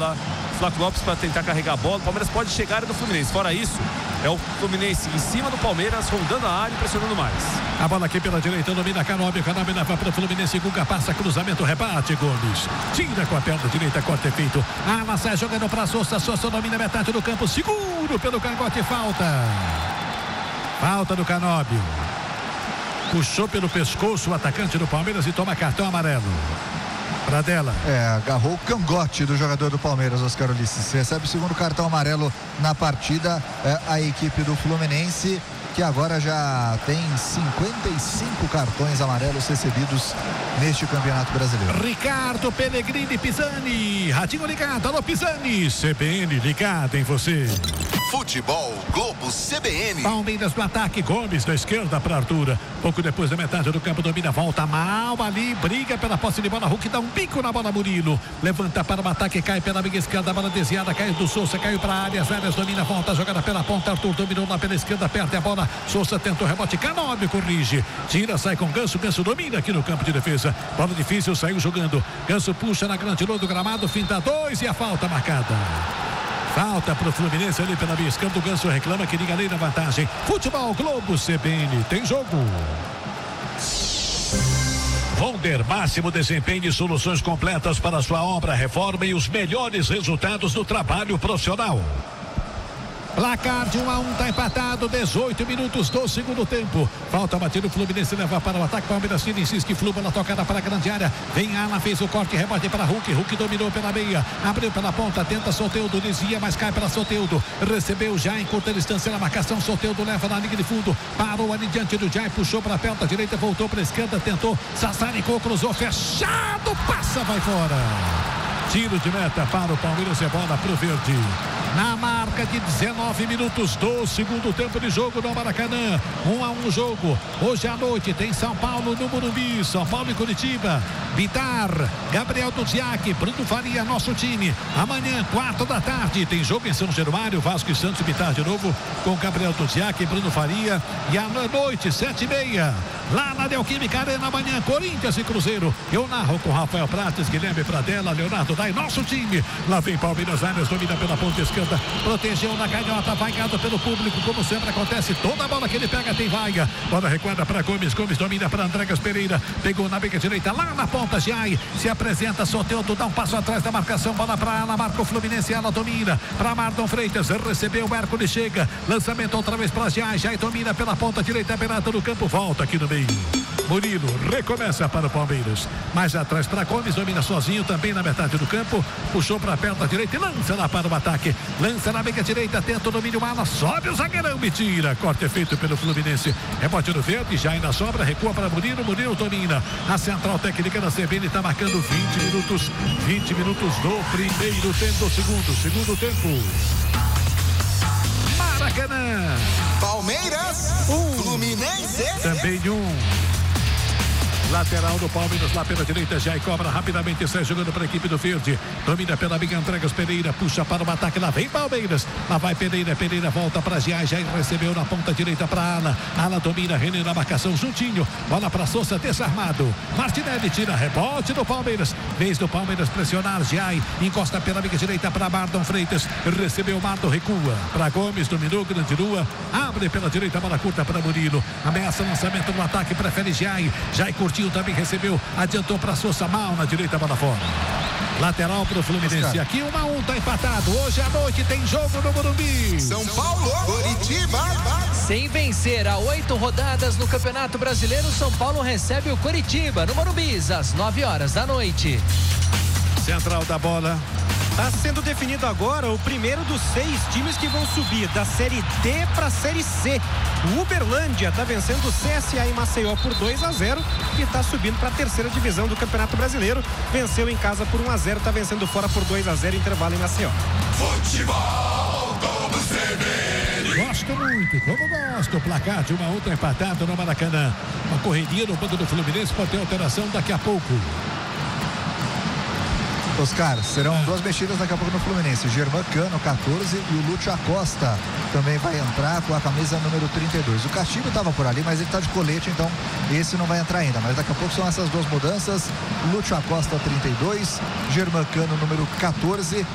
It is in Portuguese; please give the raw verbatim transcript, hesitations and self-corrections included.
bola. Flávio Lopes para tentar carregar a bola. O Palmeiras pode chegar no Fluminense. Fora isso, é o Fluminense em cima do Palmeiras, rondando a área e pressionando mais. A bola aqui pela direita, domina Canóbio. Canóbio leva para o Fluminense. Guga passa, cruzamento, rebate. Gomes tira com a perna direita, corte feito. Ala sai jogando para Sousa. Sousa domina metade do campo. Seguro pelo cangote. Falta. Falta do Canóbio. Puxou pelo pescoço o atacante do Palmeiras e toma cartão amarelo. Pradella. É, agarrou o cangote do jogador do Palmeiras, Oscar Ulisses. Recebe o segundo cartão amarelo na partida, é, a equipe do Fluminense, que agora já tem cinquenta e cinco cartões amarelos recebidos neste Campeonato Brasileiro. Ricardo Pellegrini Pisani. Ratinho ligado, alô Pisani. C B N ligado em você. Futebol Globo C B N. Palmeiras no ataque, Gomes da esquerda para Arthur. Pouco depois da metade do campo, domina, volta mal ali, briga pela posse de bola. Hulk dá um bico na bola, Murilo. Levanta para o ataque, cai pela amiga esquerda, bola desviada, caiu do Sousa, caiu para a área. Áreas domina, volta, jogada pela ponta. Arthur dominou lá pela esquerda, perde a bola. Sousa tentou rebote, Canóbio corrige. Tira, sai com Ganso, Ganso domina aqui no campo de defesa. Bola difícil, saiu jogando. Ganso puxa na grande lua do gramado, finta dois e a falta marcada. Falta para o Fluminense ali pela via esquerda. O Ganso reclama que liga ali na vantagem. Futebol Globo C B N. Tem jogo. Wonder, máximo desempenho e soluções completas para sua obra, reforma e os melhores resultados do trabalho profissional. Placar de um a um, tá empatado, dezoito minutos do segundo tempo. Falta batido, o Fluminense leva para o ataque. Palmeiras insiste que Flu, bola tocada para a grande área. Vem Alan, fez o corte, rebote para Hulk. Hulk dominou pela meia, abriu pela ponta, tenta Soteldo, desvia, mas cai para Soteldo. Recebeu já em curta distância na marcação. Soteldo leva na linha de fundo, parou ali diante do Jai, puxou para a perna direita, voltou para a esquerda, tentou, sassaricou, cruzou, fechado, passa, vai fora. Tiro de meta para o Palmeiras e bola para o Verde. Na marca de dezenove minutos do segundo tempo de jogo no Maracanã. Um a um jogo. Hoje à noite tem São Paulo no Morumbi. São Paulo e Curitiba. Bitar, Gabriel Duziak, Bruno Faria, nosso time. Amanhã, quatro da tarde, tem jogo em São Januário. Vasco e Santos, Bitar de novo com Gabriel Duziak, Bruno Faria. E à noite, sete e meia, lá na Neoquímica Arena, amanhã, Corinthians e Cruzeiro. Eu narro com Rafael Prates, Guilherme Pradella, Leonardo Dai, nosso time. Lá vem Palmeiras, Áreas, domina pela ponta esquerda. Protegeu na canhota, vaigado pelo público, como sempre acontece. Toda bola que ele pega tem vaga. Bola recuada para Gomes, Gomes domina para Andregas Pereira. Pegou na beca direita, lá na ponta, Jai. Se apresenta, Soteldo, dá um passo atrás da marcação. Bola para Ala, marca o Fluminense, ela domina. Para Marlon Freitas, recebeu o Hércules, chega. Lançamento outra vez para Jai. Jai domina pela ponta direita, beirada do campo, volta aqui no meio. Murilo recomeça para o Palmeiras. Mais atrás para Gomes, domina sozinho também na metade do campo. Puxou para a perna direita e lança lá para o ataque. Lança na meia direita, tenta o domínio, Mala, sobe o zagueirão, me tira. Corte feito pelo Fluminense. Rebote no Verde, já ainda sobra, recua para Murilo, Murilo domina. A central técnica da C B N está marcando vinte minutos. vinte minutos do primeiro tempo, segundo, segundo tempo. Maracanã. Palmeiras, um. Fluminense. Também um. Lateral do Palmeiras lá pela direita, já cobra rapidamente, sai jogando para a equipe do Verde. Domina pela amiga Andregas Pereira, puxa para o ataque, lá vem Palmeiras. Lá vai Pereira, Pereira volta para Jai, Jai recebeu na ponta direita para Ala. Ala domina, René na marcação, juntinho. Bola para Sousa, desarmado. Martinelli tira, rebote do Palmeiras. Vez do Palmeiras pressionar, Jai encosta pela amiga direita para Marlon Freitas. Recebeu Marlon, recua para Gomes, dominou, grande lua. Abre pela direita, bola curta para Murilo. Ameaça lançamento no ataque, prefere Jai. Jai curtiu, também recebeu, adiantou para Sousa, mal na direita, bola fora. Lateral para o Fluminense. Aqui um a um, tá empatado. Hoje à noite tem jogo no Morumbi. São Paulo, Curitiba. Sem vencer há oito rodadas no Campeonato Brasileiro, São Paulo recebe o Curitiba no Morumbi às nove horas da noite. Central da bola. Está sendo definido agora o primeiro dos seis times que vão subir da Série D para a Série C. O Uberlândia está vencendo o C S A em Maceió por dois a zero e está subindo para a terceira divisão do Campeonato Brasileiro. Venceu em casa por um a zero, está vencendo fora por dois a zero, intervalo em Maceió. Futebol Globo C B N. Gosto muito, como gosto. O placar de uma outra empatado no Maracanã. Uma correria no banco do Fluminense, pode ter alteração daqui a pouco. Oscar, serão duas mexidas daqui a pouco no Fluminense. Germán Cano, quatorze, e o Lúcio Acosta também vai entrar com a camisa número trinta e dois. O Castilho estava por ali, mas ele está de colete, então esse não vai entrar ainda. Mas daqui a pouco são essas duas mudanças. Lúcio Acosta, trinta e dois, Germán Cano, número quatorze.